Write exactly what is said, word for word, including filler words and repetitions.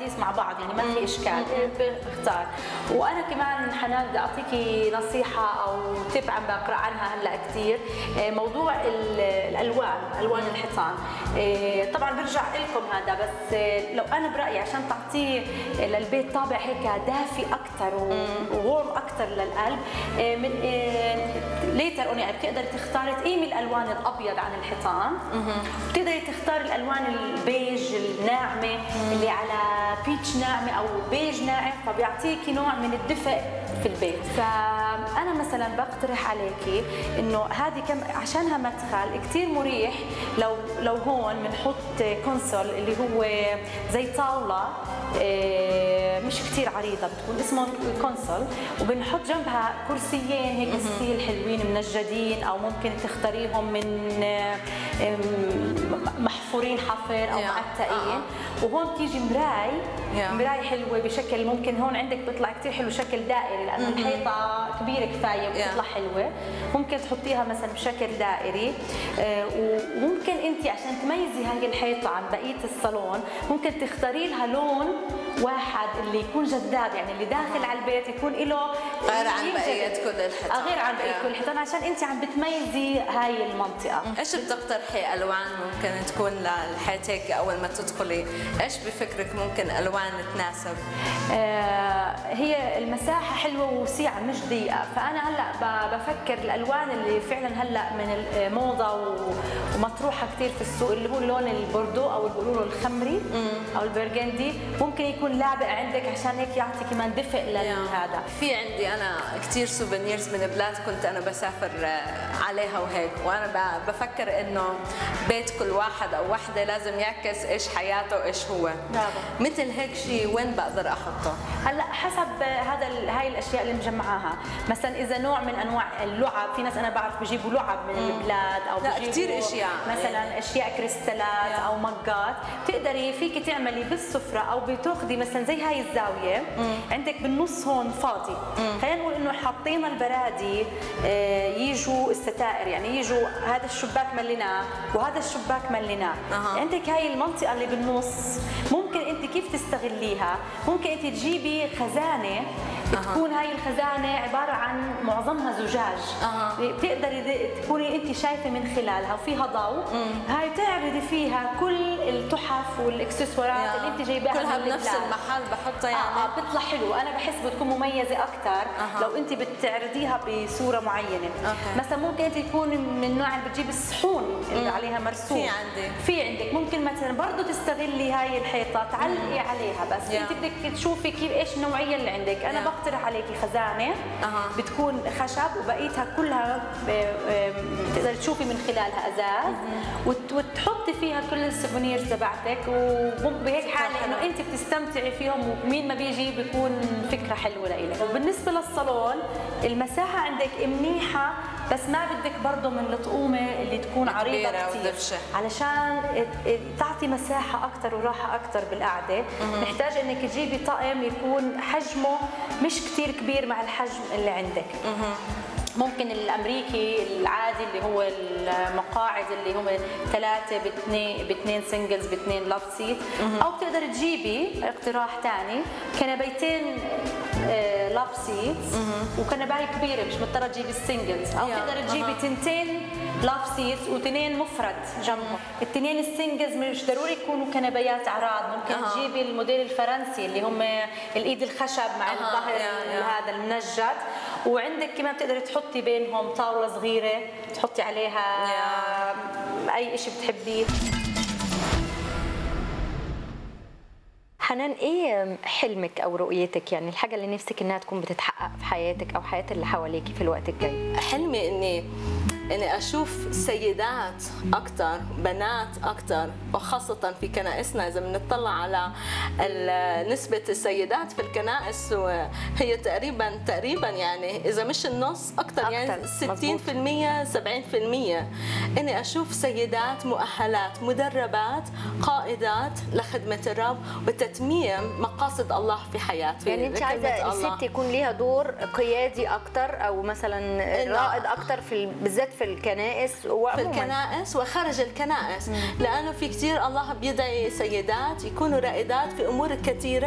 الحديث مع بعض يعني ما في اشكال، بختار. وانا كمان حنان بدي اعطيكي نصيحه او تب عم بقرا عنها هلا كثير، موضوع الالوان، الوان الحيطان. طبعا برجع لكم هذا، بس لو انا برايي عشان تعطيه للبيت طابع هيك دافي اكثر وورم اكثر للقلب، من ليتر اون يعني بتقدري تختاري تقيمي الالوان الابيض عن الحيطان، بتقدري تختاري الالوان البيج الناعمه اللي على بيتش ناعمه او بيج ناعم، فبيعطيكي نوع من الدفء في البيت. فانا مثلا بقترح عليكي انه هذه كم عشانها مدخل كثير مريح. لو لو هون بنحط كونسول اللي هو زي طاوله مش كثير عريضه، بتكون اسمه كونسول، وبنحط جنبها كرسيين هيك ستيل حلوين منجدين، او ممكن تختاريهم من محفورين حفر او معتقين. وهون بتيجي مراي، مراي حلوه بشكل ممكن هون عندك بيطلع كثير حلو شكل دائري، لانه الحيطه كبيره كفايه بتطلع حلوه. ممكن تحطيها مثلا بشكل دائري، وممكن انت عشان تميزي هاي الحيطه عن بقيه الصالون ممكن تختاري لها لون واحد اللي يكون جذاب، يعني اللي داخل على البيت يكون له غير عن بقيه كل الحيطان، غير عن بقيه كل الحيطان، عشان انت عم بتميزي هاي المنطقه. ايش بتقترحي الوان ممكن تكون لحياتك اول ما تدخلي؟ ايش بفكرك ممكن الوان تناسب؟ آه هي المساحه حلوه ووسيعه مش ضيقه، فانا هلا بفكر الالوان اللي فعلا هلا من الموضه ومطروحه كثير في السوق، اللي هو اللون البوردو او بيقولوا له الخمري او البرغندي، ممكن يكون لابق عندك عشان هيك يعطي كمان دفء لهذا. في عندي انا كثير سوفينيرز من بلاد كنت انا بسافر عليها وهيك، وانا بفكر انه بيت كل واحد او وحده لازم يعكس ايش حياته وايش هو. برافو. مثل هيك شيء وين بقدر احطه؟ هلا حسب هذا هاي الاشياء اللي مجمعاها، مثلا اذا نوع من انواع اللعب، في ناس انا بعرف بجيبوا لعب من البلاد، او لا كثير اشياء مثلا اشياء كريستالات او مجات، بتقدري فيك تعملي بالسفره او بتاخذي مثلا زي هاي الزاويه مم. عندك بالنص هون فاضي، خلينا نقول انه حاطين البرادي يجوا الستائر، يعني يجوا هذا الشباك مليناه وهذا الشباك مليناه. أه. عندك هاي المنطقه اللي بالنص ممكن انت كيف تستغليها؟ ممكن انت تجيبي خزانه أه. تكون هاي الخزانه عباره عن معظمها زجاج، أه. بتقدري تكوني انت شايفه من خلالها وفيها ضوء، هاي تعرضي فيها كل التحف والاكسسوارات اللي انت جايباها كلها بنفس المحل بحطها، يعني اه, آه بتطلع حلو. انا بحس بتكون مميزه اكثر أه. لو انت بتعرضيها بصوره معينه. أوكي. مثلا ممكن انت تكون من النوع اللي بتجيب الصحون اللي مم. عليها مرسوم، في عندي في عندك ممكن مثلا برضه تستغلي هاي الحيطه تعلقي مم. عليها، بس yeah. انت بدك تشوفي كيف ايش النوعيه اللي عندك. انا yeah. بقترح عليكي خزانه أه. بتكون خشب وبقيتها كلها بتقدري تشوفي من خلالها ازاز، وتحطي فيها كل السوفونيرز تبعتك، وبهيك حاله انه انت بتستمتعي فيهم، ومين ما بيجي بيكون فكره حلوه لإلك. وبالنسبه للصالون المساحه عندك منيحه، بس ما بدك برضه من الطقومه اللي تكون عريضه كثير، علشان تعطي مساحه اكثر وراحه اكثر بالقعده. نحتاج انك تجيبي طقم يكون حجمه مش كثير كبير مع الحجم اللي عندك. ممكن الامريكي العادي اللي هو المقاعد اللي هم ثلاثه باثنين باثنين سنجلز باثنين لاف سيت، او بتقدر تجيبي اقتراح ثاني كنبيتين لاف سيتس وكنبايه كبيره، مش مضطره تجيبي السنجلز، او بتقدر تجيبي تنتين لاف سيتس وتنين مفرد جنبهم. التنين السنجلز مش ضروري يكونوا كنبيات عراض، ممكن أه. تجيبي الموديل الفرنسي اللي هم الايد الخشب مع أه. الظهر هذا المنجد، وعندك كمان بتقدري تحطي بينهم طاوله صغيره تحطي عليها yeah. اي شيء بتحبيه. حنان، ايه حلمك او رؤيتك، يعني الحاجه اللي نفسك انها تكون بتتحقق في حياتك او حياه اللي حواليكي في الوقت الجاي؟ حلمي اني اني اشوف سيدات اكثر، بنات اكثر، وخاصه في كنائسنا. اذا بنطلع على نسبه السيدات في الكنائس هي تقريبا تقريبا يعني اذا مش النص اكثر، يعني ستين بالمئة سبعين بالمئة. اني اشوف سيدات مؤهلات مدربات قائدات لخدمه الرب وتتميم مقاصد الله في حياتي. يعني انت عايزه الست يكون ليها دور قيادي اكثر، او مثلا رائد اكثر في بالذات في في الكنائس في وعموما الكنائس وخارج الكنائس، لانه في كثير الله بيدعي سيدات يكونوا رائدات في امور كثيره